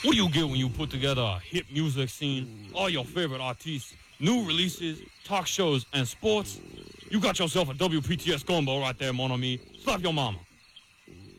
What do you get when you put together a hit music scene, all your favorite artists, new releases, talk shows, and sports? You got yourself a WPTS combo right there, mon ami. Slap your mama.